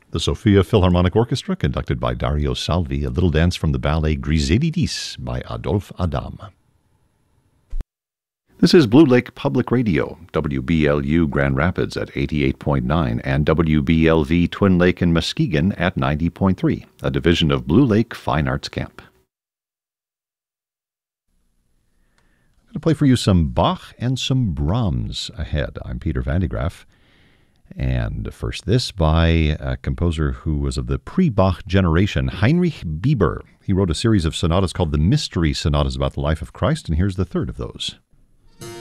The Sofia Philharmonic Orchestra, conducted by Dario Salvi, a little dance from the ballet Griselidis by Adolphe Adam. This is Blue Lake Public Radio, WBLU Grand Rapids at 88.9 and WBLV Twin Lake and Muskegon at 90.3, a division of Blue Lake Fine Arts Camp. I'm going to play for you some Bach and some Brahms ahead. I'm Peter Van de Graaff. And first this by a composer who was of the pre-Bach generation, Heinrich Bieber. He wrote a series of sonatas called the Mystery Sonatas about the life of Christ, and here's the third of those.